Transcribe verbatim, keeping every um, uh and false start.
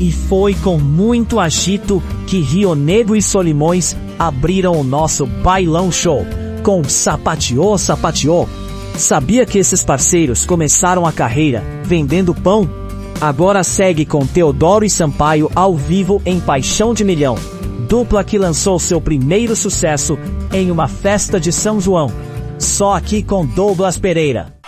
E foi com muito agito que Rio Negro e Solimões abriram o nosso bailão show, com Sapateô, Sapateô. Sabia que esses parceiros começaram a carreira vendendo pão? Agora segue com Teodoro e Sampaio ao vivo em Paixão de Milhão, dupla que lançou seu primeiro sucesso em uma festa de São João. Só aqui com Douglas Pereira.